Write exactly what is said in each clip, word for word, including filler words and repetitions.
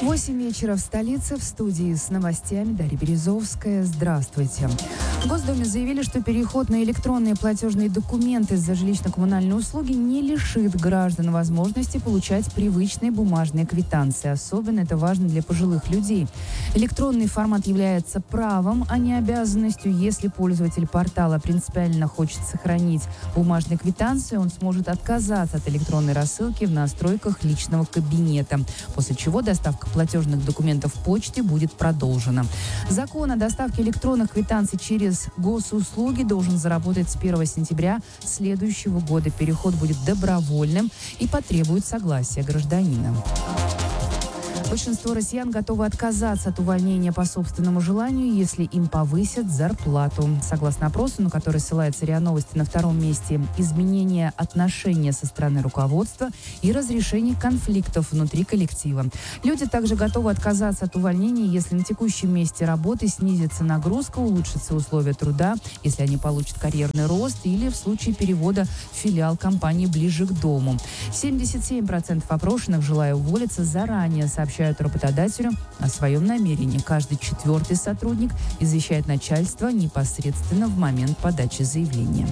восемь вечера в столице. В студии с новостями Дарья Березовская. Здравствуйте. В Госдуме заявили, что переход на электронные платежные документы за жилищно-коммунальные услуги не лишит граждан возможности получать привычные бумажные квитанции. Особенно это важно для пожилых людей. Электронный формат является правом, а не обязанностью. Если пользователь портала принципиально хочет сохранить бумажные квитанции, он сможет отказаться от электронной рассылки в настройках личного кабинета, после чего доставка платежных документов почте будет продолжена. Закон о доставке электронных квитанций через госуслуги должен заработать с первого сентября следующего года. Переход будет добровольным и потребует согласия гражданина. Большинство россиян готовы отказаться от увольнения по собственному желанию, если им повысят зарплату. Согласно опросу, на который ссылается РИА Новости, на втором месте изменение отношения со стороны руководства и разрешение конфликтов внутри коллектива. Люди также готовы отказаться от увольнения, если на текущем месте работы снизится нагрузка, улучшатся условия труда, если они получат карьерный рост или в случае перевода в филиал компании ближе к дому. семьдесят семь процентов опрошенных, желая уволиться, заранее сообщают работодателю о своем намерении. Каждый четвертый сотрудник извещает начальство непосредственно в момент подачи заявления.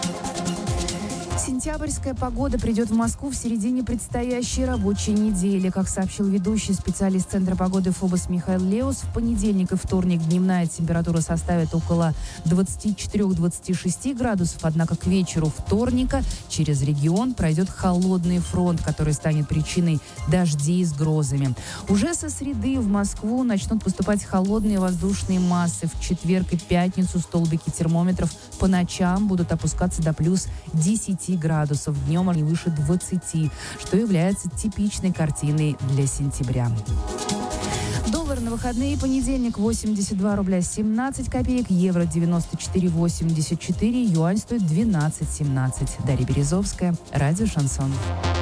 Сентябрьская погода придет в Москву в середине предстоящей рабочей недели. Как сообщил ведущий специалист Центра погоды ФОБОС Михаил Леус, в понедельник и вторник дневная температура составит около двадцать четыре - двадцать шесть градусов. Однако к вечеру вторника через регион пройдет холодный фронт, который станет причиной дождей с грозами. Уже со среды в Москву начнут поступать холодные воздушные массы. В четверг и пятницу столбики термометров по ночам будут опускаться до плюс десяти градусов, днем они выше двадцати, что является типичной картиной для сентября. Доллар на выходные: понедельник восемьдесят два рубля семнадцать копеек, евро девяносто четыре восемьдесят четыре, юань стоит двенадцать семнадцать. Дарья Березовская, радио «Шансон».